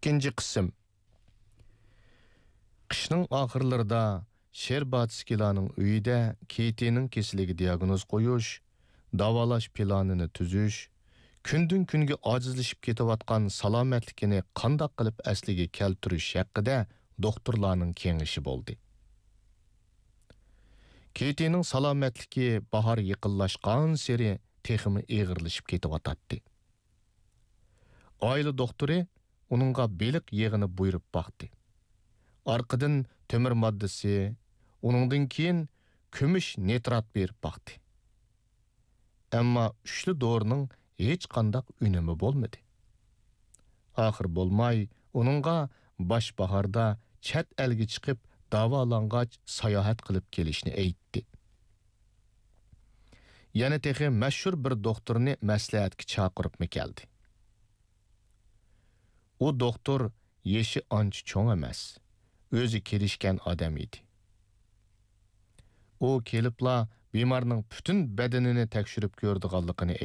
İkinci qism. Qishning oxirlarida Sherbatskilarning uyida Ketining kesiliga diagnoz qo'yish, davolash planini tuzish, kundan kunga ojizlashib ketayotgan salomatligini qanday qilib asliga keltirish haqida doktorlarning kengashi bo'ldi. Ketining salomatligi bahor yaqinlashgan sari texmi eg'irlashib ketayotdi. Oila doktori uningga beliq yig'ini buyurib baqdi. Arqadan temir moddasi, uningdan keyin kumush nitrat berib baqdi. Ammo uchli dorining hech qanday unumi bo'lmadi. Oxir bo'lmay, uningga bosh bahorda chet elga chiqib davolangach sayohat qilib kelishni aytdi. Yana texi mashhur bir doktorni maslahatga chaqiribmi keldi. U doktor yeshi ancha cho'ng emas, o'zi kelishgan odam edi. U kelibla bemorning butun badanini tekshirib ko'rdiganligini